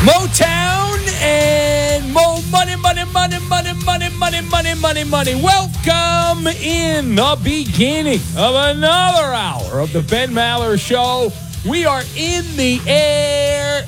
Motown and more money. Welcome in the beginning of another hour of the Ben Maller Show. We are in the air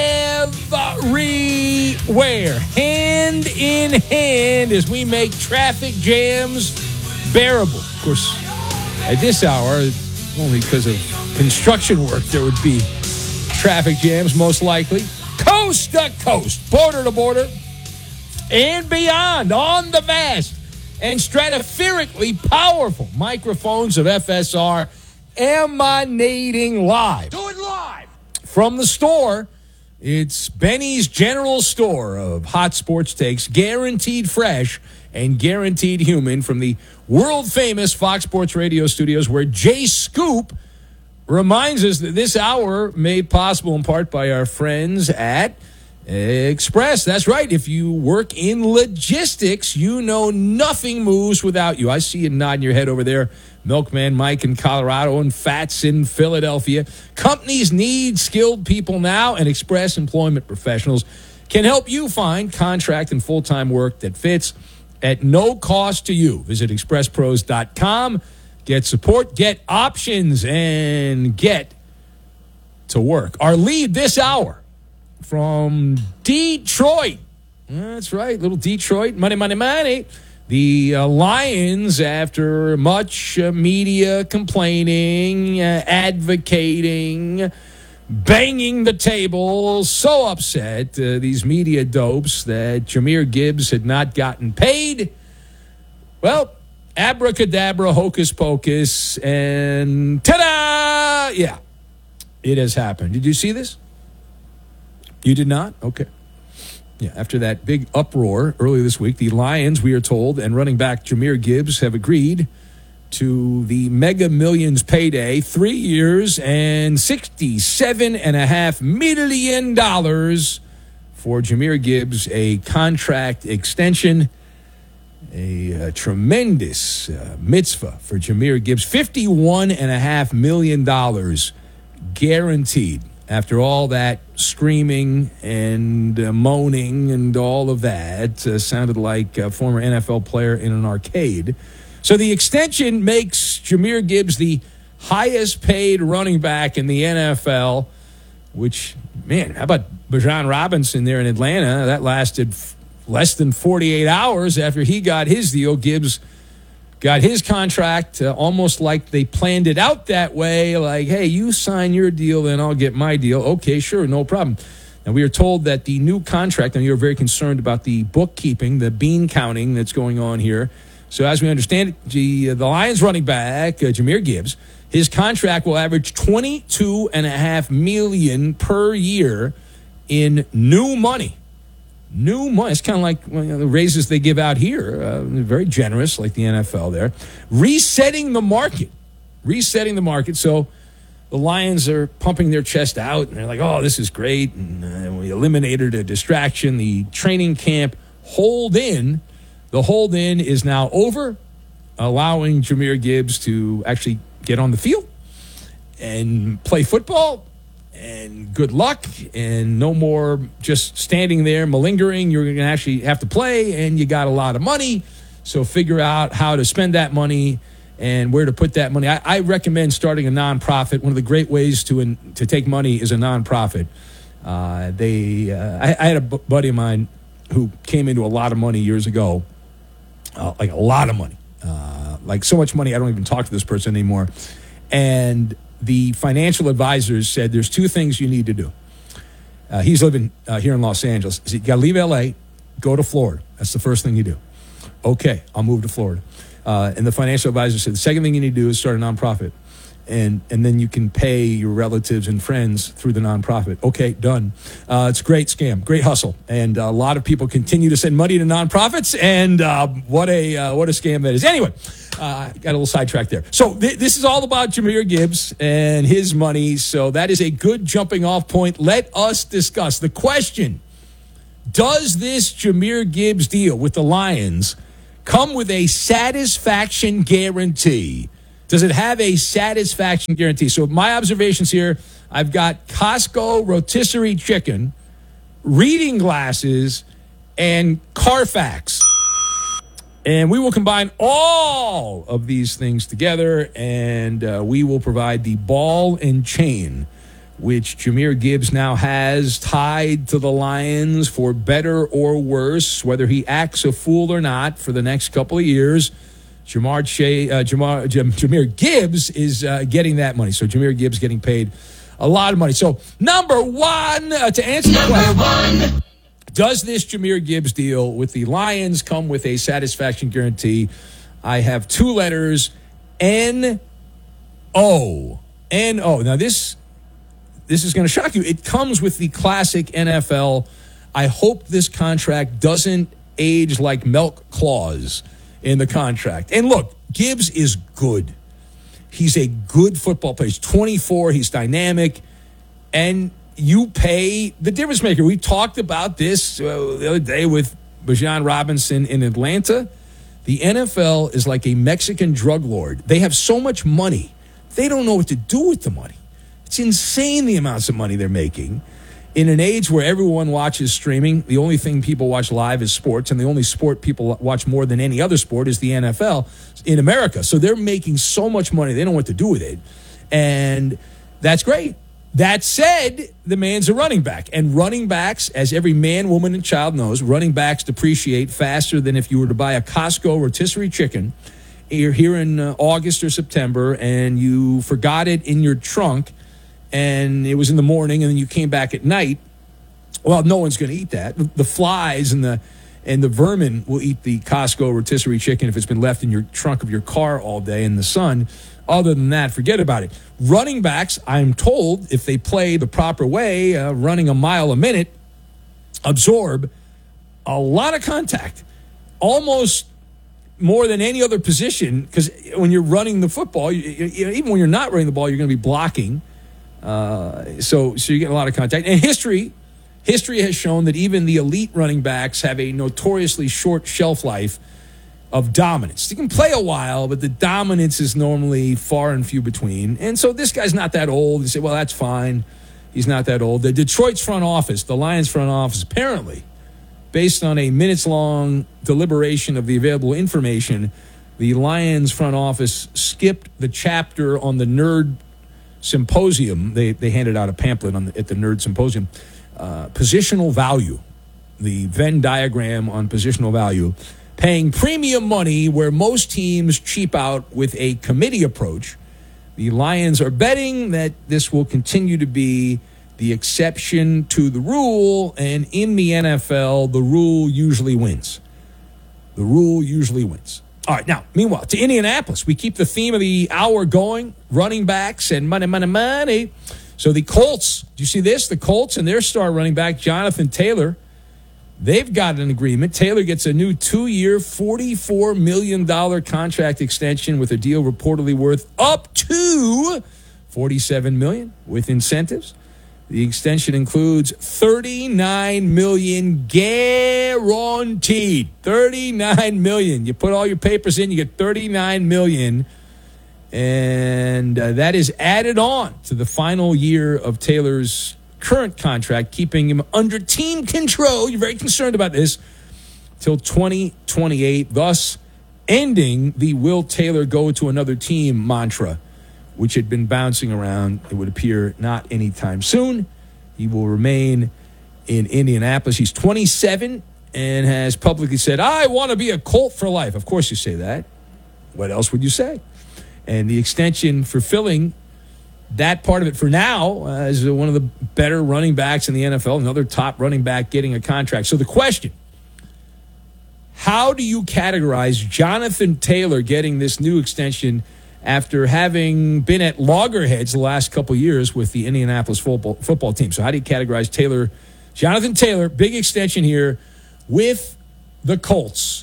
everywhere, hand in hand, as we make traffic jams bearable. Of course, at this hour, only because of construction work, there would be traffic jams, most likely. Coast to coast, border to border, and beyond, on the vast and stratospherically powerful microphones of FSR, emanating live. Do it live! From the store, it's Benny's General Store of hot sports takes, guaranteed fresh and guaranteed human, from the world-famous Fox Sports Radio studios, where Jay Scoop reminds us that this hour made possible in part by our friends at Express. That's right. If you work in logistics, you know nothing moves without you. I see you nodding your head over there. Milkman Mike in Colorado and Fats in Philadelphia. Companies need skilled people now, and Express Employment Professionals can help you find contract and full-time work that fits at no cost to you. Visit expresspros.com. Get support, get options, and get to work. Our lead this hour from Detroit. That's right, little Detroit. Money. The Lions, after much media complaining, advocating, banging the table, so upset, these media dopes, that Jahmyr Gibbs had not gotten paid. Well, abracadabra, hocus pocus, and ta-da! Yeah, it has happened. Did you see this? You did not? Okay. Yeah, after that big uproar earlier this week, the Lions, we are told, and running back Jahmyr Gibbs have agreed to the Mega Millions payday, 3 years and $67.5 million for Jahmyr Gibbs, a contract extension. A tremendous mitzvah for Jahmyr Gibbs. $51.5 million guaranteed after all that screaming and moaning and all of that. Sounded like a former NFL player in an arcade. So the extension makes Jahmyr Gibbs the highest paid running back in the NFL, which, man, how about Bijan Robinson there in Atlanta? That lasted less than 48 hours after he got his deal. Gibbs got his contract almost like they planned it out that way. Like, hey, you sign your deal, then I'll get my deal. Okay, sure, no problem. And we are told that the new contract, and you're very concerned about the bookkeeping, the bean counting that's going on here. So as we understand it, the Lions running back, Jahmyr Gibbs, his contract will average $22.5 million per year in new money. New money. It's kind of like the raises they give out here. Very generous, like the NFL there. Resetting the market. So the Lions are pumping their chest out, and they're like, oh, this is great. And we eliminated a distraction. The training camp hold-in. The hold-in is now over, allowing Jahmyr Gibbs to actually get on the field and play football. And good luck, and no more just standing there malingering. You're going to actually have to play, and you got a lot of money. So figure out how to spend that money and where to put that money. I recommend starting a nonprofit. One of the great ways to take money is a nonprofit. I had a buddy of mine who came into a lot of money years ago, like a lot of money, like so much money I don't even talk to this person anymore. And the financial advisors said there's two things you need to do. He's living here in Los Angeles. So you got to leave L.A., go to Florida. That's the first thing you do. Okay, I'll move to Florida. And the financial advisor said the second thing you need to do is start a nonprofit. And then you can pay your relatives and friends through the nonprofit. Okay, done. It's a great scam, great hustle. And a lot of people continue to send money to nonprofits, and what a scam that is. Anyway, got a little sidetracked there. So this is all about Jahmyr Gibbs and his money, so that is a good jumping off point. Let us discuss the question: does this Jahmyr Gibbs deal with the Lions come with a satisfaction guarantee? Does it have a satisfaction guarantee? So my observations here, I've got Costco rotisserie chicken reading glasses, and Carfax. And we will combine all of these things together, and we will provide the ball and chain, which Jahmyr Gibbs now has tied to the Lions for better or worse, whether he acts a fool or not for the next couple of years. Jahmyr Gibbs is getting that money. So Jahmyr Gibbs getting paid a lot of money. So number one, to answer the question, does this Jahmyr Gibbs deal with the Lions come with a satisfaction guarantee? I have two letters, N-O. N-O. Now, this is going to shock you. It comes with the classic NFL. I hope this contract doesn't age like milk clause in the contract. And look, Gibbs is good. He's a good football player. He's 24. He's dynamic. And you pay the difference maker. We talked about this the other day with Bijan Robinson in Atlanta. The NFL is like a Mexican drug lord. They have so much money. They don't know what to do with the money. It's insane the amounts of money they're making. In an age where everyone watches streaming, the only thing people watch live is sports, and the only sport people watch more than any other sport is the NFL in America. So they're making so much money, they don't know what to do with it. And that's great. That said, the man's a running back. And running backs, as every man, woman, and child knows, running backs depreciate faster than if you were to buy a Costco rotisserie chicken. You're here in August or September, and you forgot it in your trunk, and it was in the morning, and then you came back at night. Well, no one's going to eat that. The flies and the vermin will eat the Costco rotisserie chicken if it's been left in your trunk of your car all day in the sun. Other than that, forget about it. Running backs, I'm told, if they play the proper way, running a mile a minute, absorb a lot of contact, almost more than any other position, because when you're running the football, even when you're not running the ball, you're going to be blocking. So you get a lot of contact. And history has shown that even the elite running backs have a notoriously short shelf life of dominance. You can play a while, but the dominance is normally far and few between. And so this guy's not that old. You say, well, that's fine. He's not that old. The Detroit's front office, the Lions front office, apparently, based on a minutes-long deliberation of the available information, the Lions front office skipped the chapter on the Nerd Symposium. They handed out a pamphlet at the Nerd Symposium. Positional value, the Venn diagram on positional value, paying premium money where most teams cheap out with a committee approach. The Lions are betting that this will continue to be the exception to the rule, and in the NFL, the rule usually wins. The rule usually wins. All right, now, meanwhile, to Indianapolis, we keep the theme of the hour going, running backs and money, money, money. So the Colts, do you see this? The Colts and their star running back, Jonathan Taylor, they've got an agreement. Taylor gets a new 2-year, $44 million contract extension with a deal reportedly worth up to $47 million with incentives. The extension includes $39 million guaranteed. $39 million. You put all your papers in, you get $39 million. And that is added on to the final year of Taylor's current contract, keeping him under team control. You're very concerned about this till 2028, thus ending the "Will Taylor go to another team" mantra, which had been bouncing around. It would appear not anytime soon. He will remain in Indianapolis. He's 27 and has publicly said, "I want to be a Colt for life." Of course you say that. What else would you say? And the extension fulfilling that part of it for now as one of the better running backs in the NFL, another top running back getting a contract. So the question, how do you categorize Jonathan Taylor getting this new extension after having been at loggerheads the last couple of years with the Indianapolis football team? So how do you categorize Taylor, Jonathan Taylor, big extension here with the Colts,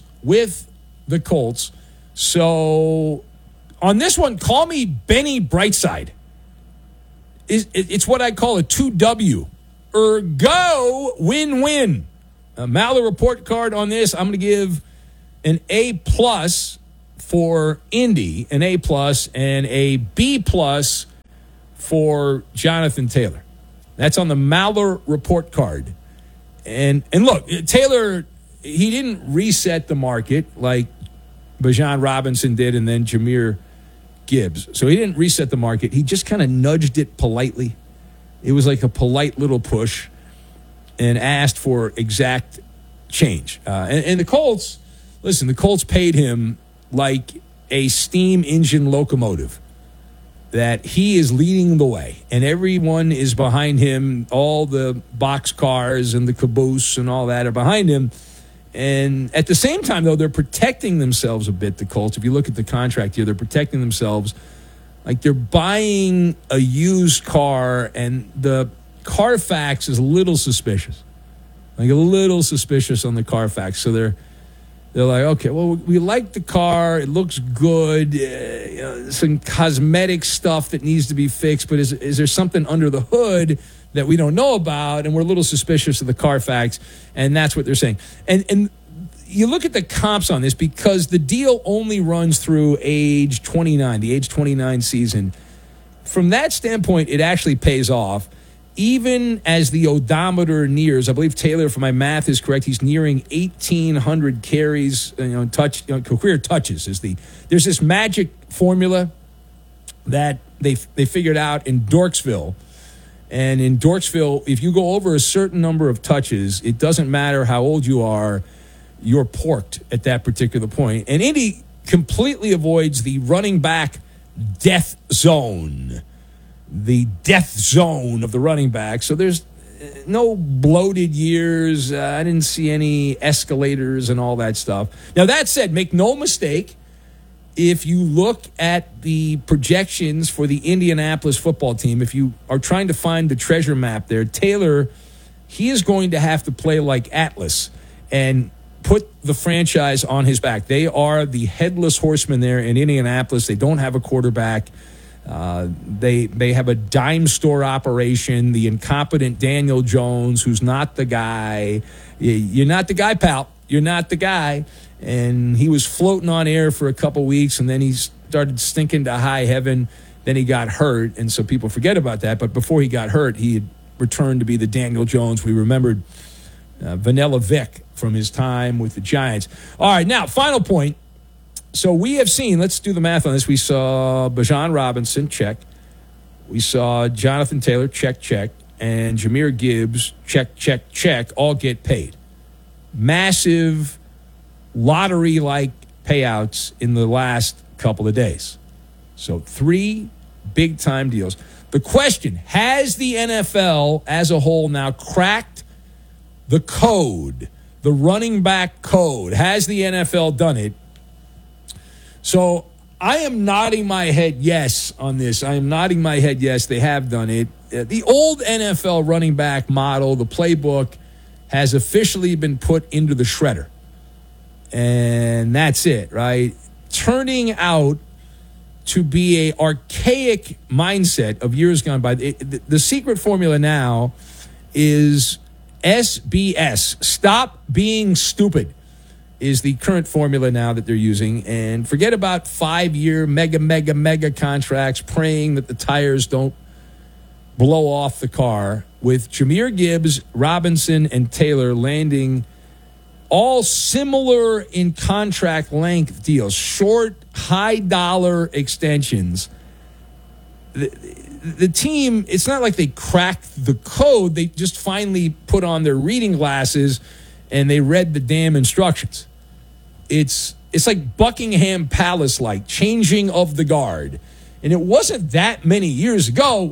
So on this one, call me Benny Brightside. It's what I call a 2W. Ergo, win-win. A Maller report card on this, I'm going to give an A+ for Indy, an A+, and a B+ for Jonathan Taylor. That's on the Maller report card. And look, Taylor, he didn't reset the market like Bijan Robinson did and then Jahmyr Gibbs. So he didn't reset the market. He just kind of nudged it politely. It was like a polite little push and asked for exact change. And the Colts, listen, the Colts paid him like a steam engine locomotive, that he is leading the way and everyone is behind him. All the box cars and the caboose and all that are behind him. And at the same time, though, they're protecting themselves a bit, the Colts. If you look at the contract here, they're protecting themselves like they're buying a used car, and the Carfax is a little suspicious. Like a little suspicious on the Carfax. So they're like, okay, well, we like the car. It looks good. Some cosmetic stuff that needs to be fixed. But is there something under the hood that we don't know about? And we're a little suspicious of the Carfax. And that's what they're saying. And you look at the comps on this, because the deal only runs through age 29, the age 29 season. From that standpoint, it actually pays off. Even as the odometer nears, I believe Taylor, if my math is correct, he's nearing 1,800 carries, career touches. There's this magic formula that they figured out in Dorksville. And in Dorksville, if you go over a certain number of touches, it doesn't matter how old you are, you're porked at that particular point. And Indy completely avoids the running back death zone. The death zone of the running back. So there's no bloated years. I didn't see any escalators and all that stuff. Now, that said, make no mistake, if you look at the projections for the Indianapolis football team, if you are trying to find the treasure map there, Taylor, he is going to have to play like Atlas and put the franchise on his back. They are the headless horsemen there in Indianapolis. They don't have a quarterback. They have a dime store operation. The incompetent Daniel Jones, who's not the guy. You're not the guy, pal. You're not the guy. And he was floating on air for a couple weeks, and then he started stinking to high heaven. Then he got hurt, and so people forget about that. But before he got hurt, he had returned to be the Daniel Jones we remembered, Vanilla Vic, from his time with the Giants. All right, now, final point. So we have seen, let's do the math on this. We saw Bijan Robinson, check. We saw Jonathan Taylor, check, check. And Jahmyr Gibbs, check, check, check, all get paid. Massive lottery-like payouts in the last couple of days. So 3 big-time deals. The question, has the NFL as a whole now cracked the code, the running back code? Has the NFL done it? So I am nodding my head yes on this. I am nodding my head yes, they have done it. The old NFL running back model, the playbook, has officially been put into the shredder. And that's it, right? Turning out to be an archaic mindset of years gone by. The secret formula now is SBS. Stop being stupid is the current formula now that they're using. And forget about 5-year mega contracts, praying that the tires don't blow off the car. With Jahmyr Gibbs, Robinson, and Taylor landing all similar in contract length deals, short, high-dollar extensions. The team, it's not like they cracked the code. They just finally put on their reading glasses and they read the damn instructions. It's like Buckingham Palace-like, changing of the guard. And it wasn't that many years ago,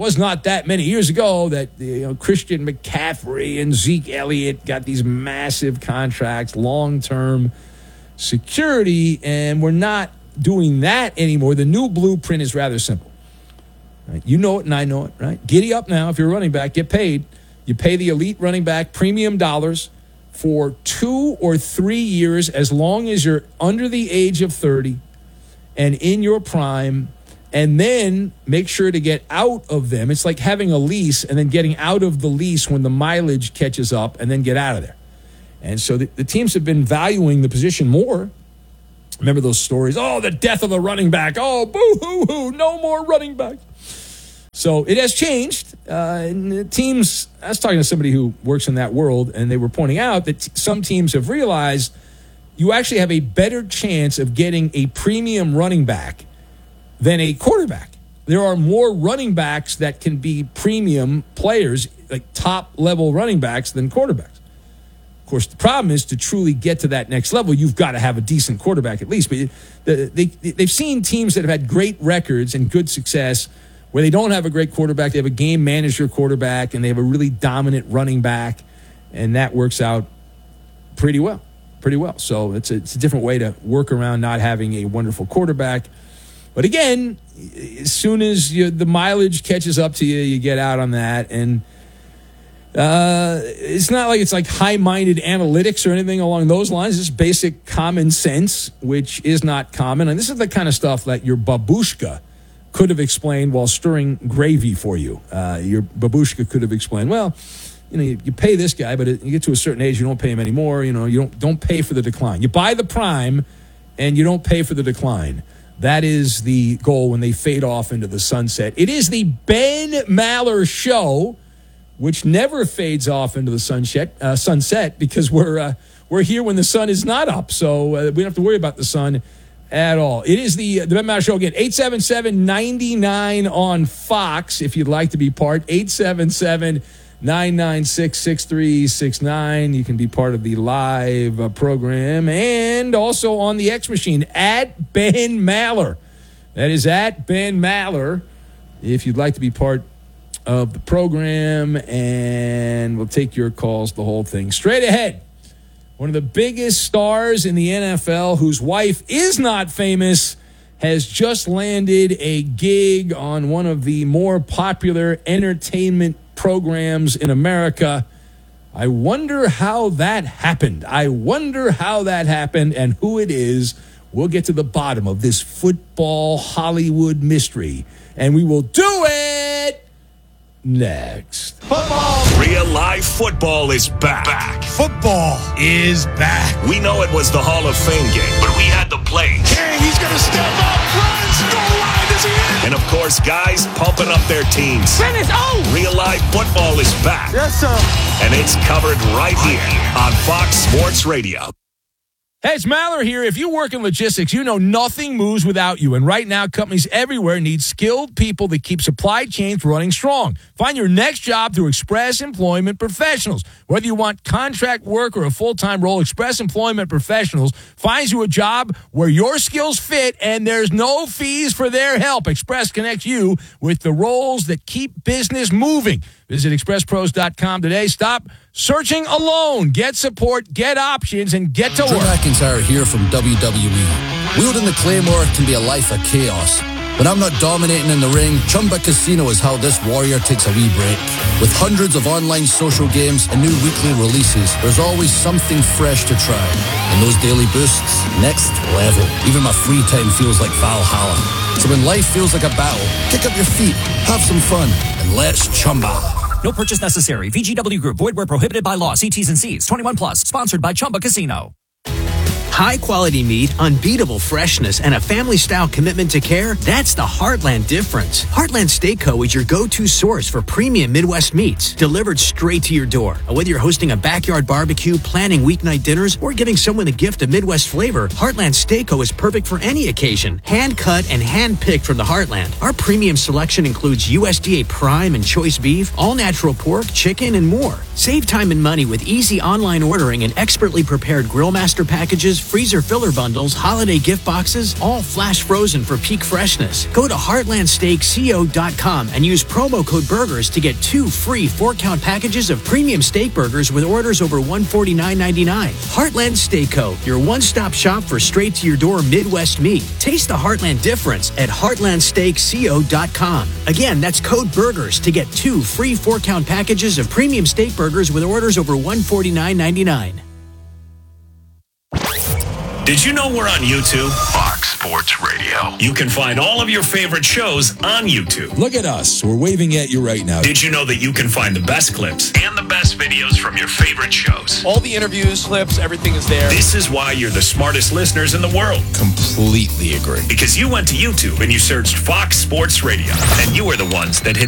that Christian McCaffrey and Zeke Elliott got these massive contracts, long-term security, and we're not doing that anymore. The new blueprint is rather simple. Right? You know it and I know it, right? Giddy up now. If you're a running back, get paid. You pay the elite running back premium dollars for 2 or 3 years, as long as you're under the age of 30 and in your prime, and then make sure to get out of them. It's like having a lease and then getting out of the lease when the mileage catches up, and then get out of there. And so the teams have been valuing the position more. Remember those stories? Oh, the death of the running back. Oh, boo-hoo-hoo, no more running back. So it has changed. And the teams, I was talking to somebody who works in that world, and they were pointing out that some teams have realized you actually have a better chance of getting a premium running back than a quarterback. There are more running backs that can be premium players, like top-level running backs, than quarterbacks. Of course, the problem is to truly get to that next level, you've got to have a decent quarterback at least. But they've seen teams that have had great records and good success where they don't have a great quarterback. They have a game manager quarterback, and they have a really dominant running back, and that works out pretty well. So it's a different way to work around not having a wonderful quarterback. But again, as soon as the mileage catches up to you, you get out on that. And it's not like it's like high-minded analytics or anything along those lines. It's basic common sense, which is not common. And this is the kind of stuff that your babushka could have explained while stirring gravy for you. Your babushka could have explained, well, you pay this guy, but you get to a certain age, you don't pay him anymore. You don't pay for the decline. You buy the prime, and you don't pay for the decline. That is the goal when they fade off into the sunset. It is the Ben Maller Show, which never fades off into the sunset because we're here when the sun is not up. So we don't have to worry about the sun at all. It is the Ben Maller Show again. 877-99 on Fox if you'd like to be part. 877-996-6369. You can be part of the live program and also on the X machine at Ben Maller. That is at Ben Maller if you'd like to be part of the program, and we'll take your calls, the whole thing. Straight ahead, one of the biggest stars in the NFL whose wife is not famous has just landed a gig on one of the more popular entertainment programs in America. I wonder how that happened. And who it is. We'll get to the bottom of this football Hollywood mystery, and we will do it next. Football. Real live football is back. Football is back. We know it was the Hall of Fame game, but we had the plays. King, he's going to step up, runs, goal line, is he in? And of course, guys pumping up their teams. Finish. Oh! Real live football is back. Yes, sir. And it's covered right here on Fox Sports Radio. Hey, it's Maller here. If you work in logistics, you know nothing moves without you. And right now, companies everywhere need skilled people that keep supply chains running strong. Find your next job through Express Employment Professionals. Whether you want contract work or a full-time role, Express Employment Professionals finds you a job where your skills fit and there's no fees for their help. Express connects you with the roles that keep business moving. Visit expresspros.com today. Stop searching alone. Get support, get options, and get to Drew work. McIntyre here from WWE. Wielding the Claymore can be a life of chaos. When I'm not dominating in the ring, Chumba Casino is how this warrior takes a wee break. With hundreds of online social games and new weekly releases, there's always something fresh to try. And those daily boosts, next level. Even my free time feels like Valhalla. So when life feels like a battle, kick up your feet, have some fun, and let's Chumba. No purchase necessary. VGW Group. Void where prohibited by law. See T's and C's. 21 plus. Sponsored by Chumba Casino. High-quality meat, unbeatable freshness, and a family-style commitment to care, that's the Heartland difference. Heartland Steak Co. is your go-to source for premium Midwest meats, delivered straight to your door. Whether you're hosting a backyard barbecue, planning weeknight dinners, or giving someone a gift of Midwest flavor, Heartland Steak Co. is perfect for any occasion. Hand-cut and hand-picked from the Heartland. Our premium selection includes USDA prime and choice beef, all-natural pork, chicken, and more. Save time and money with easy online ordering and expertly prepared Grillmaster packages, freezer filler bundles, holiday gift boxes, all flash frozen for peak freshness. Go to heartlandsteakco.com and use promo code BURGERS to get 2 free 4-count packages of premium steak burgers with orders over $149.99. Heartland Steak Co., your one-stop shop for straight-to-your-door Midwest meat. Taste the Heartland difference at heartlandsteakco.com. Again, that's code BURGERS to get 2 free 4-count packages of premium steak burgers with orders over $149.99. Did you know we're on YouTube? Fox Sports Radio. You can find all of your favorite shows on YouTube. Look at us. We're waving at you right now. Did you know that you can find the best clips and the best videos from your favorite shows? All the interviews, clips, everything is there. This is why you're the smartest listeners in the world. Completely agree. Because you went to YouTube and you searched Fox Sports Radio. And you are the ones that hit